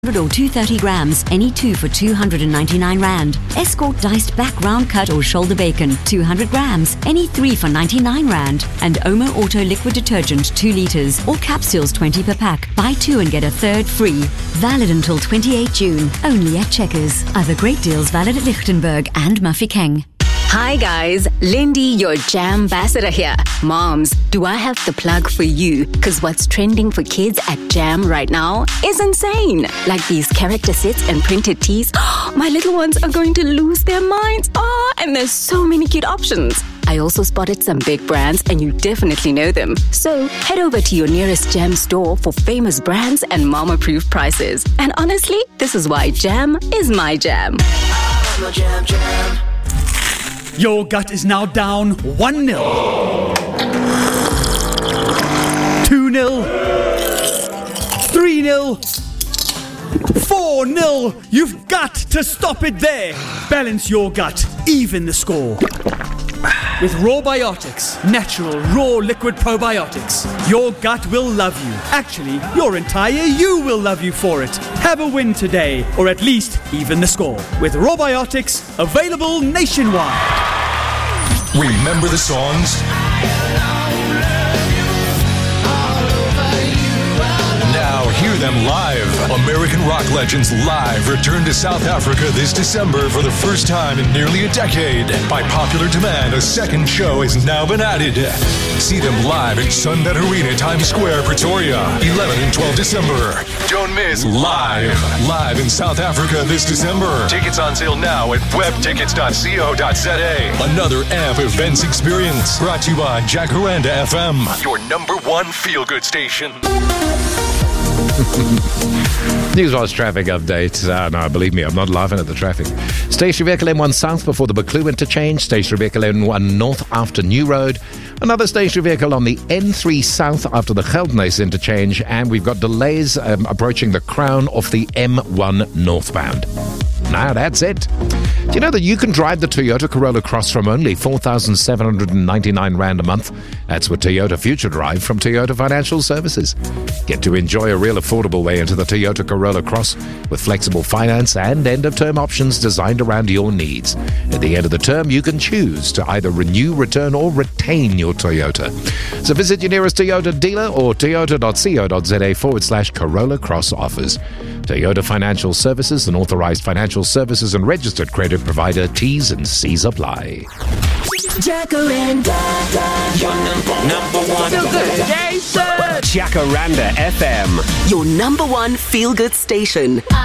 or 230 grams, any two for 299 Rand. Escort diced back round cut or shoulder bacon, 200 grams, any three for 99 Rand. And Omo Auto liquid detergent, 2 litres, or capsules 20 per pack. Buy 2 and get a third free. Valid until 28 June, only at Checkers. Other great deals valid at Lichtenberg and Mafeking. Hi guys, Lindy, your jam ambassador here. Moms, do I have the plug for you? Because what's trending for kids at Jam right now is insane. Like these character sets and printed tees. My little ones are going to lose their minds. And there's so many cute options. I also spotted some big brands and you definitely know them. So head over to your nearest Jam store for famous brands and mom-approved prices. And honestly, this is why Jam is my jam. Jam, jam. Your gut is now down 1-0. 2-0. 3-0. 4-0. You've got to stop it there. Balance your gut. Even the score. With Rawbiotics, natural, raw liquid probiotics, your gut will love you. Actually, your entire you will love you for it. Have a win today, or at least even the score. With Rawbiotics, available nationwide. Remember the songs? Now hear them live. American rock legends live return to South Africa this December for the first time in nearly a decade. By popular demand, a second show has now been added. See them live at Sunbet Arena, Times Square, Pretoria, 11 and 12 December. Don't miss Live in South Africa this December. Tickets on sale now at webtickets.co.za. Another AMP Events experience brought to you by Jacaranda FM, your number one feel-good station. Newswatch traffic update. No, believe me, I'm not laughing at the traffic. Stationary vehicle M1 South before the Buccleuch interchange. Stationary vehicle M1 North after New Road. Another stationary vehicle on the N3 South after the Geldnys interchange. And we've got delays approaching the Crown off the M1 northbound. Now that's it. Do you know that you can drive the Toyota Corolla Cross from only 4,799 Rand a month? That's with Toyota Future Drive from Toyota Financial Services. Get to enjoy a real affordable way into the Toyota Corolla Cross with flexible finance and end-of-term options designed around your needs. At the end of the term, you can choose to either renew, return, or retain your Toyota. So visit your nearest Toyota dealer or toyota.co.za/Corolla Cross offers. Toyota Financial Services, an authorized financial services and registered credit provider. T's and C's apply. Jacaranda, your number one. Jacaranda FM, Your number one feel-good station.